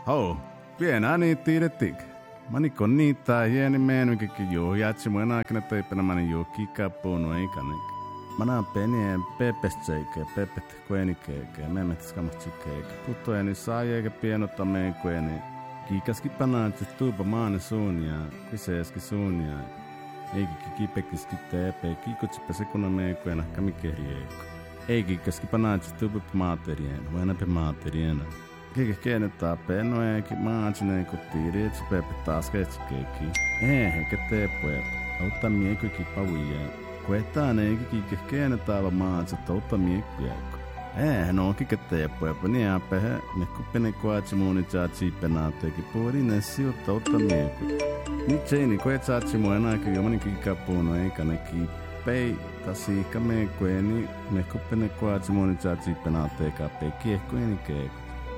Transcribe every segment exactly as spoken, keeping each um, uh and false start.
Ho, bien, ani tiretik. Mani konita hieni menu kiki jo jatsi muena kene teipena mani jo kika pono eikanek. Mana peni pepesteike, pepet kuenikeike, memet skamatsikeike. Puttoeni saajeke pienota me kueni. Kiikaski panaatsi tuupa maane suunia, kiseeski suunia. Eiki kikipekiski teepe, kiikutsipa sekuna me kuena kamikerieko. Eiki kiikaski panaatsi tuupa maaterien, huenape maateriena. Kiki keenettaa penoeki, maatsine kuttiirietsi pepe taas keetsikeeki. Ehe, keteepuep, auttaa miekuiki pauijeen. Kuetaan eiki kiki keenettaa maatsi, auttaa miekujeeko. Ehe, no kiki keteepuep, niin apehe, mekupene kuatsi muuni tsaatsi penaateeki puuri nessi, auttaa mieku. Niin tseini kuetsaatsi muenaaki jomani kikapuuno eikaneki. Pei tasiika meekueni, mekupene kuatsi muuni tsaatsi penaateeka pei kiehkueni keeku.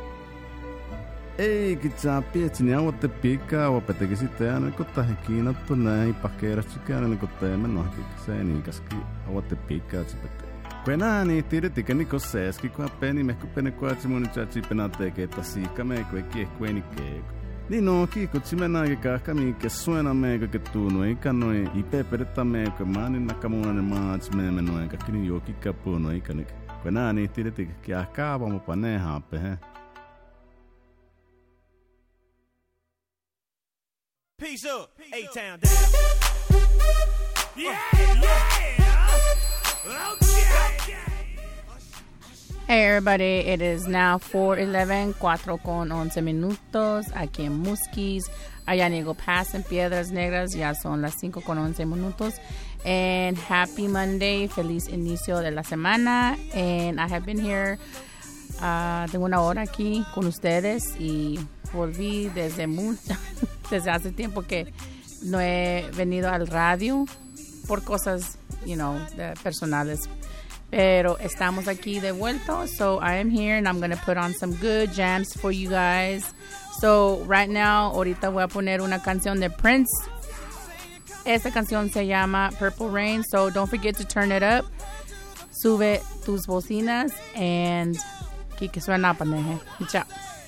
Ei kitsaa pietsini avotte piikkaa opeteki sitten aina kun tähän kiinattu näin pakeerasti käänne kun teemme nohki se niin kaski avotte piikkaa sipette. Kun enää niin tiedetikä niin kun seeski kun peni mehku pene kuatsi mun tjatsi penateke että siika me kun kiehkueni keeku. Niin no kiikutsi mennään kahka mikä suena me kun tuunu eikä noin ipe peretta me kun maanin nakamuunainen maats me me noin kaikki niin joki kapuun eikä niin. Kun enää niin tiedetikä kiah kaavamu panee haapehe. Peace up, A-Town down. Yeah, yeah. Okay. Hey everybody, it is now four eleven, cuatro con once minutos, aquí en Muskis. Allá en Eagle Pass en Piedras Negras, ya son las cinco con once minutos. And happy Monday, feliz inicio de la semana. And I have been here, uh, tengo una hora aquí con ustedes y volví desde mucho, desde hace tiempo que no he venido al radio por cosas, you know, de personales. Pero estamos aquí de vuelta. So I am here and I'm going to put on some good jams for you guys. So right now, ahorita voy a poner una canción de Prince. Esta canción se llama Purple Rain. So don't forget to turn it up. Sube tus bocinas and que suena paneje. Chao.